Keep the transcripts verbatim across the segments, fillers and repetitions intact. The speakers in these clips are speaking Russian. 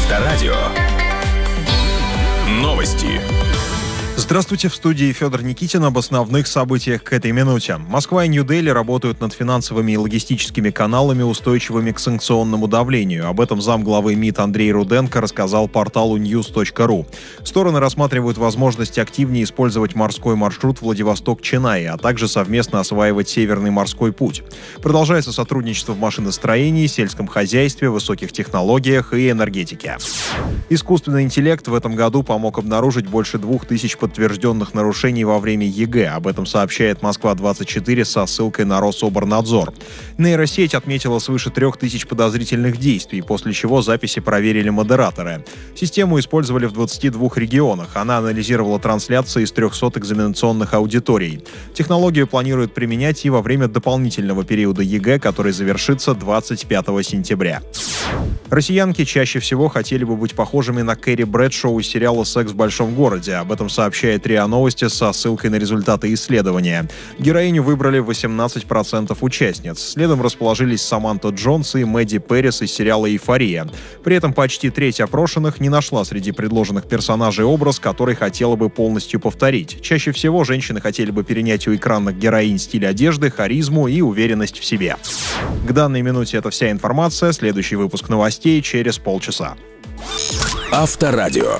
Авторадио. Новости. Здравствуйте, в студии Федор Никитин. Об основных событиях к этой минуте. Москва и Нью-Дели работают над финансовыми и логистическими каналами, устойчивыми к санкционному давлению. Об этом замглавы МИД Андрей Руденко рассказал порталу ньюс точка ру. Стороны рассматривают возможность активнее использовать морской маршрут Владивосток-Ченай, а также совместно осваивать Северный морской путь. Продолжается сотрудничество в машиностроении, сельском хозяйстве, высоких технологиях и энергетике. Искусственный интеллект в этом году помог обнаружить больше двух тысяч подтвержденных нарушений во время ЕГЭ. Об этом сообщает Москва двадцать четыре со ссылкой на Рособорнадзор. Нейросеть отметила свыше трех тысяч подозрительных действий, после чего записи проверили модераторы. Систему использовали в двадцати двух регионах. Она анализировала трансляции из трехсот экзаменационных аудиторий. Технологию планируют применять и во время дополнительного периода ЕГЭ, который завершится двадцать пятого сентября. Россиянки чаще всего хотели бы быть похожими на Кэрри Брэдшоу из сериала «Секс в большом городе». Об этом сообщает РИА Новости со ссылкой на результаты исследования. Героиню выбрали восемнадцать процентов участниц. Следом расположились Саманта Джонс и Мэдди Пэрис из сериала «Эйфория». При этом почти треть опрошенных не нашла среди предложенных персонажей образ, который хотела бы полностью повторить. Чаще всего женщины хотели бы перенять у экранных героинь стиль одежды, харизму и уверенность в себе. К данной минуте это вся информация. Следующий выпуск новостей через полчаса. Авторадио.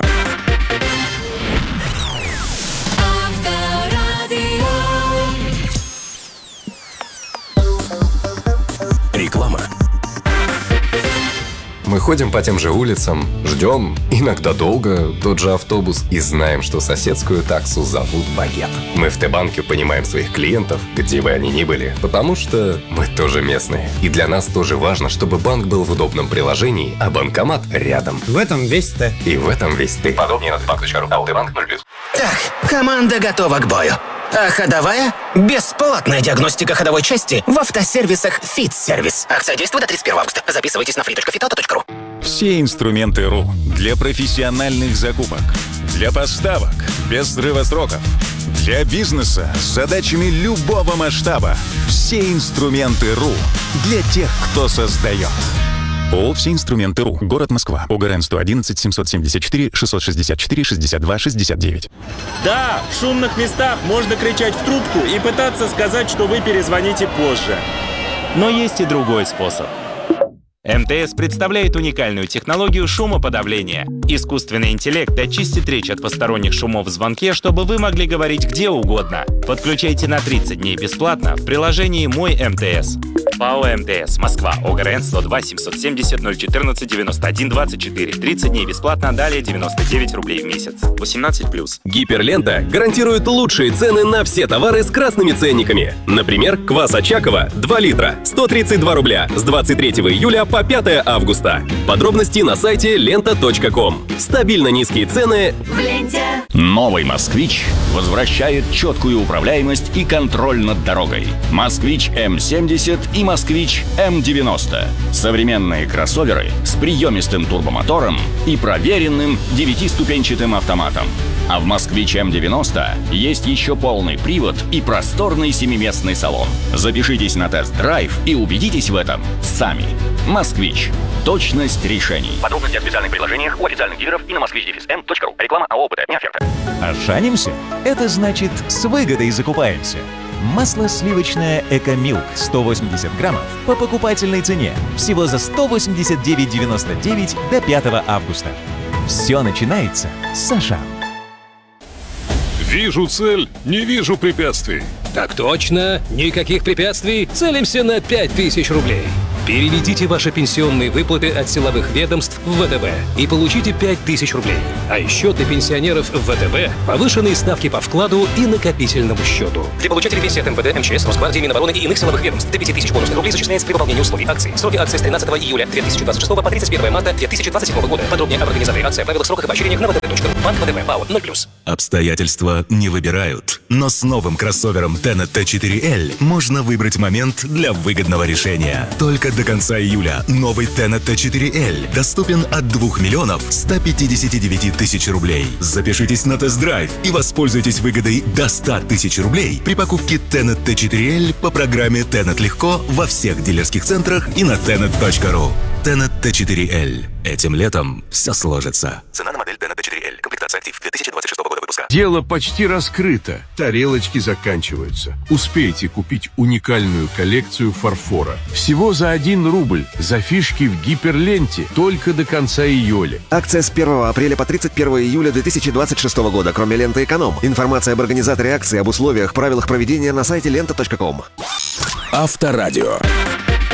Реклама. Мы ходим по тем же улицам, ждем, иногда долго, тот же автобус и знаем, что соседскую таксу зовут Багет. Мы в Т-банке понимаем своих клиентов, где бы они ни были, потому что мы тоже местные. И для нас тоже важно, чтобы банк был в удобном приложении, а банкомат рядом. В этом весь Т. И в этом весь ты. Подробнее на т-банк точка ру. А у Т-банк ноль плюс. Так, команда готова к бою. А ходовая? Бесплатная диагностика ходовой части в автосервисах «Фит-сервис». Акция действует до тридцать первого августа. Записывайтесь на фри точка фитауто точка ру. Все инструменты РУ для профессиональных закупок, для поставок без срыва сроков, для бизнеса с задачами любого масштаба. Все инструменты РУ для тех, кто создает. ООО «Все инструменты РУ». Город Москва. ОГРН сто одиннадцать семьсот семьдесят четыре шестьсот шестьдесят четыре шестьдесят два шестьдесят девять. Да, в шумных местах можно кричать в трубку и пытаться сказать, что вы перезвоните позже. Но есть и другой способ. МТС представляет уникальную технологию шумоподавления. Искусственный интеллект очистит речь от посторонних шумов в звонке, чтобы вы могли говорить где угодно. Подключайте на тридцать дней бесплатно в приложении «Мой МТС». ПАО МТС, Москва, ОГРН сто два семьсот семьдесят ноль четырнадцать девяносто один двадцать четыре. тридцать дней бесплатно, далее девяносто девять рублей в месяц. восемнадцать плюс. Гиперлента гарантирует лучшие цены на все товары с красными ценниками. Например, квас Очакова два литра, сто тридцать два рубля с двадцать третьего июля по пятого августа. Подробности на сайте лента точка ком. Стабильно низкие цены в ленте. Новый «Москвич» возвращает четкую управляемость и контроль над дорогой. «Москвич М семьдесят» и «Москвич М девяносто». Современные кроссоверы с приемистым турбомотором и проверенным девятиступенчатым автоматом. А в «Москвич М девяносто» есть еще полный привод и просторный семиместный салон. Запишитесь на тест-драйв и убедитесь в этом сами. «Москвич». Точность решений. Подробности о специальных предложениях у официальных дилеров и на москвич эм точка ру. Реклама ООО «ОПТ», не оферта. Ошанимся? Это значит, с выгодой закупаемся. Масло сливочное «Экомилк» сто восемьдесят граммов по покупательной цене всего за сто восемьдесят девять девяносто девять до пятого августа. Все начинается с Ашан. Вижу цель, не вижу препятствий. Так точно, никаких препятствий, целимся на пять тысяч рублей. Переведите ваши пенсионные выплаты от силовых ведомств в ВТБ и получите пять тысяч рублей. А еще для пенсионеров в ВТБ повышенные ставки по вкладу и накопительному счету. Для получателей пенсии от МВД, МЧС, Росгвардии, Минобороны и иных силовых ведомств до пяти тысяч бонусных рублей зачисляется при выполнении условий акции. Сроки акции с тринадцатого июля две тысячи двадцать шестого по тридцать первого марта две тысячи двадцать седьмого года. Подробнее об организации акции, правилах, сроках и поощрениях на вэ тэ бэ точка ру. Банк ВТБ, ПАО ноль плюс. Обстоятельства не выбирают, но с новым кроссовером Tenet Т четыре эль можно выбрать момент для выгодного решения. Только до конца июля новый Tenet Т четыре эль доступен от двух миллионов ста пятидесяти девяти тысяч рублей. Запишитесь на тест-драйв и воспользуйтесь выгодой до ста тысяч рублей при покупке Tenet Т четыре эль по программе Tenet Легко во всех дилерских центрах и на tenet точка ру. Tenet ти четыре эл. Этим летом все сложится. Цена на модель Tenet ти четыре эл. Комплектация актив две тысячи двадцать шестого года выпуска. Дело почти раскрыто. Тарелочки заканчиваются. Успейте купить уникальную коллекцию фарфора. Всего за один рубль. За фишки в гиперленте. Только до конца июля. Акция с первого апреля по тридцать первого июля две тысячи двадцать шестого года, кроме ленты «Эконом». Информация об организаторе акции, об условиях, правилах проведения на сайте лента точка ком. Авторадио.